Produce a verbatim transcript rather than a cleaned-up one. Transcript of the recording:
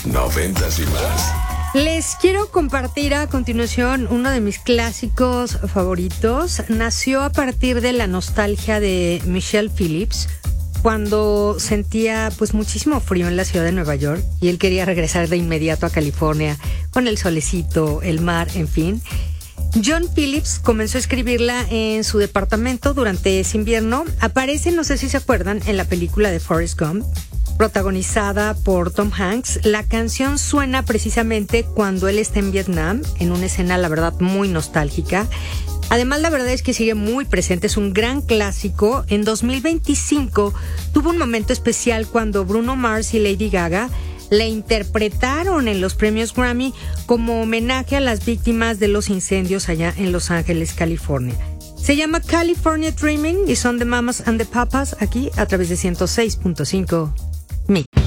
Noventas y más. Les quiero compartir a continuación uno de mis clásicos favoritos. Nació a partir de la nostalgia de Michelle Phillips, cuando sentía pues muchísimo frío en la ciudad de Nueva York y él quería regresar de inmediato a California con el solecito, el mar, en fin. John Phillips comenzó a escribirla en su departamento durante ese invierno. Aparece, no sé si se acuerdan, en la película de Forrest Gump, protagonizada por Tom Hanks. La canción suena precisamente cuando él está en Vietnam, en una escena, la verdad, muy nostálgica. Además, la verdad es que sigue muy presente, es un gran clásico. En dos mil veinticinco tuvo un momento especial cuando Bruno Mars y Lady Gaga la interpretaron en los premios Grammy como homenaje a las víctimas de los incendios allá en Los Ángeles, California. Se llama California Dreaming y son The Mamas and the Papas aquí a través de ciento seis punto cinco.